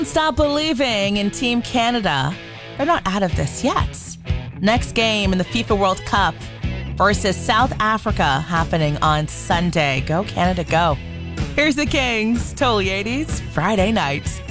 Stop believing in Team Canada. They're not out of this yet. Next game in the FIFA World Cup versus South Africa happening on Sunday. Go Canada, go. Here's the Kings. Totally 80s, Friday night.